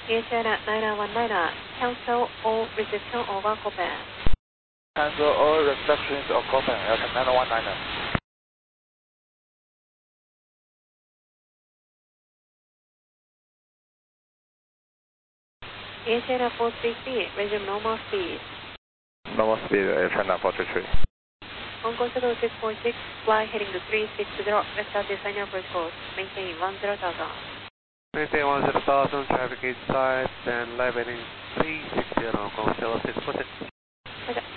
Sierra 919, cancel all reception over Copen. Cancel all receptions of Copen, Aircraft 919. Sierra 433, resume normal speed. Normal speed, China 433. On course to 646, fly heading to 360, restart design your approach course, maintain 10,000. Maintain 10,000, traffic inside, then level heading 360, Constellation 646. Okay.